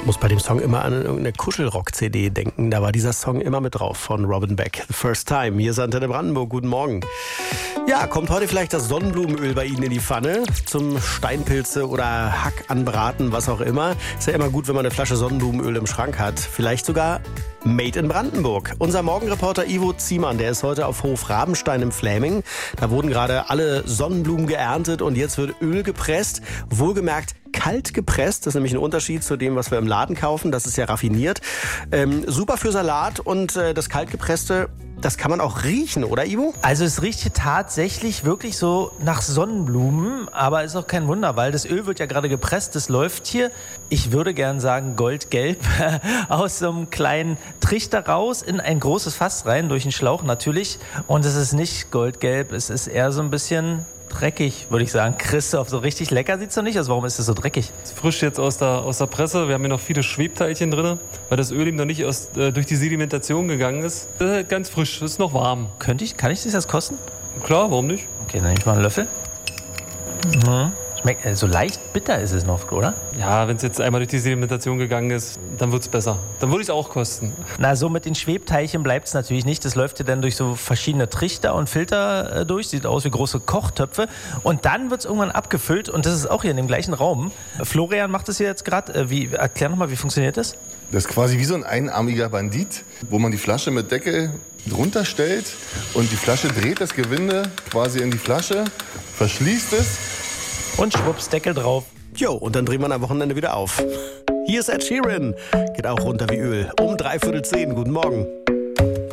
Muss bei dem Song immer an irgendeine Kuschelrock-CD denken. Da war dieser Song immer mit drauf von Robin Beck. The First Time. Hier ist Antenne Brandenburg. Guten Morgen. Ja, kommt heute vielleicht das Sonnenblumenöl bei Ihnen in die Pfanne zum Steinpilze oder Hack anbraten, was auch immer. Ist ja immer gut, wenn man eine Flasche Sonnenblumenöl im Schrank hat. Vielleicht sogar Made in Brandenburg. Unser Morgenreporter Ivo Ziemann, der ist heute auf Hof Rabenstein im Fläming. Da wurden gerade alle Sonnenblumen geerntet und jetzt wird Öl gepresst. Wohlgemerkt kalt gepresst. Das ist nämlich ein Unterschied zu dem, was wir im Laden kaufen. Das ist ja raffiniert. Super für Salat und das kaltgepresste, das kann man auch riechen, oder Ivo? Also es riecht hier tatsächlich wirklich so nach Sonnenblumen, aber ist auch kein Wunder, weil das Öl wird ja gerade gepresst, das läuft hier, ich würde gern sagen goldgelb, aus so einem kleinen Trichter raus in ein großes Fass rein, durch einen Schlauch natürlich. Und es ist nicht goldgelb, es ist eher so ein bisschen dreckig, würde ich sagen. Christoph, so richtig lecker sieht's noch nicht aus. Warum ist es so dreckig? Das ist frisch jetzt aus der Presse. Wir haben hier noch viele Schwebteilchen drin, weil das Öl eben noch nicht durch die Sedimentation gegangen ist. Ganz frisch, ist noch warm. Kann ich das kosten? Klar, warum nicht? Okay, dann nehme ich mal einen Löffel. Mhm. Schmeckt, so leicht bitter ist es noch, oder? Ja, wenn es jetzt einmal durch die Sedimentation gegangen ist, dann wird es besser. Dann würde ich es auch kosten. Na, so mit den Schwebteilchen bleibt es natürlich nicht. Das läuft ja dann durch so verschiedene Trichter und Filter durch. Sieht aus wie große Kochtöpfe. Und dann wird es irgendwann abgefüllt. Und das ist auch hier in dem gleichen Raum. Florian macht das hier jetzt gerade. Erklär nochmal, wie funktioniert das? Das ist quasi wie so ein einarmiger Bandit, wo man die Flasche mit Deckel drunter stellt und die Flasche dreht das Gewinde quasi in die Flasche, verschließt es. Und schwupps, Deckel drauf. Jo, und dann drehen wir am Wochenende wieder auf. Hier ist Ed Sheeran. Geht auch runter wie Öl. Um 9:45. Guten Morgen.